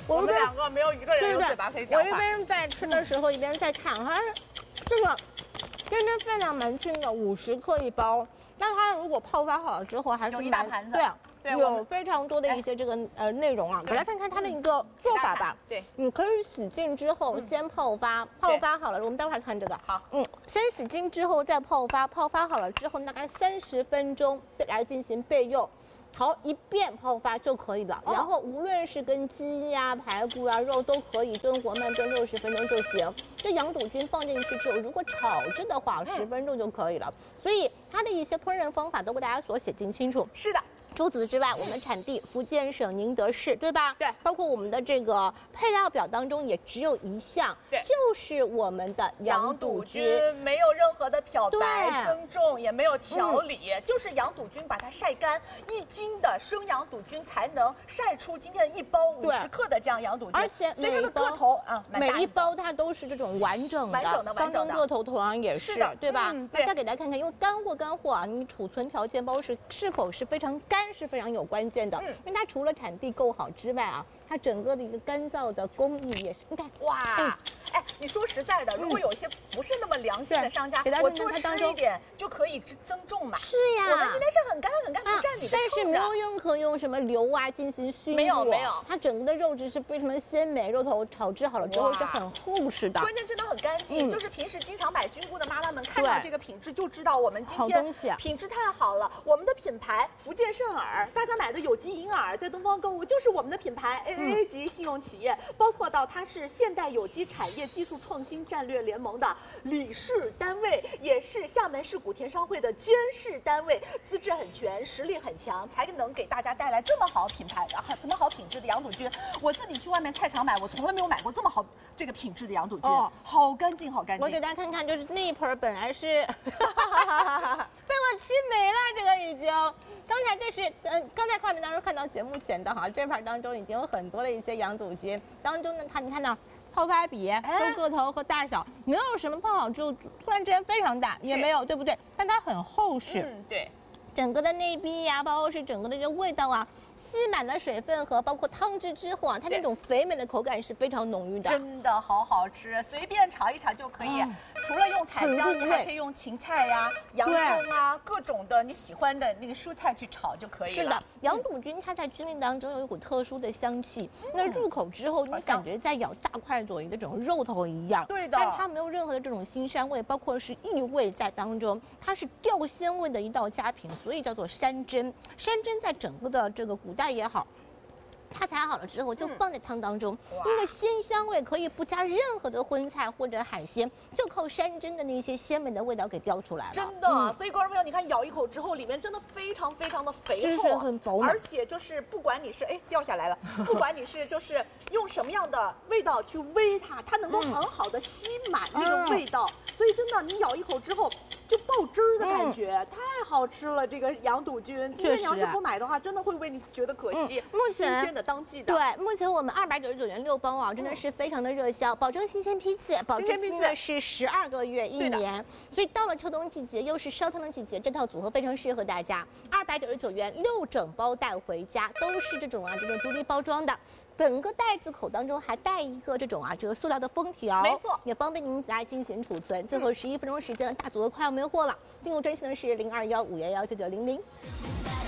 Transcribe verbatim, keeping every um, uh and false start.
我们两个没有一个人有嘴巴可以讲话。 我一边在吃的时候一边在看，它这个真的分量蛮轻的，五十克一包。但它如果泡发好了之后，还是有一大盘子。 对啊。 对， 有非常多的一些这个呃内容啊，给大家看看它的一个做法吧。 对， 你可以洗净之后先泡发，泡发好了，我们待会儿看这个。 好， 嗯，先洗净之后再泡发，泡发好了之后大概三十分钟来进行备用。 好，一遍泡发就可以了。哦、然后无论是跟鸡呀、排骨呀、肉都可以炖活焖炖六十分钟就行。这羊肚菌放进去之后，如果炒制的话，十、嗯、分钟就可以了。所以它的一些烹饪方法都给大家所写清清楚。 是的。 除此之外，我们产地福建省宁德市，对吧？ 对， 包括我们的这个配料表当中也只有一项， 对， 就是我们的羊肚菌， 没有任何的漂白、增重，也没有调理，嗯、就是羊肚菌把它晒干，一斤的生羊肚菌才能晒出今天一包五十克的这样羊肚菌， 而且所以它的个头啊， 每一包它都是这种完整的， 完整的，完整的， 当中个头同样也是，对吧？ 嗯、 那再给大家看看，因为干货干货啊，你储存条件包是是否是非常干。 是非常有关键的，嗯，因为它除了产地够好之外啊，它整个的一个干燥的工艺也是，你看， 哇，哎，哎，你说实在的，如果有一些不是那么良心的商家， 嗯、 我做湿一点就可以增重嘛。 是呀， 我们今天是很干很干，不占你的。 但是没有任何用什么硫啊进行熏过， 没有没有， 它整个的肉质是非常的鲜美，肉头炒制好了之后是很厚实的， 关键真的很干净，嗯、就是平时经常买菌菇的妈妈们看到这个品质就知道我们今天品质太好了，我们的品牌福建圣尔，大家买的有机银耳在东方购物就是我们的品牌 A A A 级信用企业，包括到它是现代有机产业技术创新战略联盟的理事单位，也是厦门市古田商会的监事单位，资质很全，实力很强，才能给大家带来这么好品牌啊，这么好品质的羊肚菌。我自己去外面菜场买，我从来没有买过这么好这个品质的羊肚菌，哦、好干净，好干净。 我给大家看看，就是那一盆本来是被我吃没了，这个已经。刚才这是，嗯、呃，刚才画面当中看到节目前的哈，这盘当中已经有很多的一些羊肚菌，当中呢，它你看到泡发比、都个头和大小，没有什么泡好之后突然之间非常大，也没有，对不对？但它很厚实， 嗯，对。 整个的内壁呀、啊，包括是整个的这个味道啊，吸满了水分和包括汤汁之后啊，它那种肥美的口感是非常浓郁的， 真的好好吃，随便炒一炒就可以。嗯、除了用彩椒，你还可以用芹菜呀、洋葱啊，各种的你喜欢的那个蔬菜去炒就可以了。 是的，羊肚菌它在菌类当中有一股特殊的香气，嗯、那入口之后你感觉在咬大块左右的这种肉头一样。 对的， 但它没有任何的这种腥膻味，包括是异味在当中，它是吊鲜味的一道佳品。所以叫做山珍，山珍在整个的这个古代也好，它裁好了之后就放在汤当中，嗯、那个鲜香味可以不加任何的荤菜或者海鲜，就靠山珍的那些鲜美的味道给调出来了。 真的，嗯、所以观众朋友，你看咬一口之后，里面真的非常非常的肥厚， 很饱满， 而且就是不管你是哎掉下来了，不管你是就是用什么样的味道去煨它，它能够很好的吸满那个味道，嗯、所以真的你咬一口之后。就爆汁儿的感觉，嗯、太好吃了！这个羊肚菌，今天你要是不买的话，真的会为你觉得可惜。 嗯、目前新鲜的当季的， 对，目前我们二百九十九元六包啊，真的是非常的热销，保证新鲜批次，保质期呢是十二个月一年。所以到了秋冬季节，又是烧汤的季节，这套组合非常适合大家。二百九十九元六整包带回家，都是这种啊，这个独立包装的。整个袋子口当中还带一个这种啊，这个塑料的封条， 没错， 也方便您来进行储存。最后十一分钟时间了，大组合快要没货了。订购专线呢是零二幺五幺幺九九零零。